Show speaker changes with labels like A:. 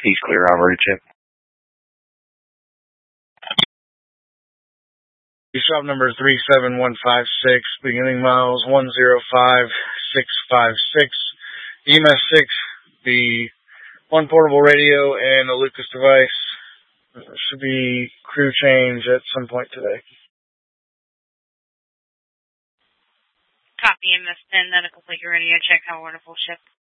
A: He's clear already, Chip.
B: Shop number 37156, beginning miles 105656. EMS 6, the one portable radio and a Lucas device. Should be crew change at some point today.
C: Copy, EMS 10, that'll complete your radio check. Have a wonderful shift.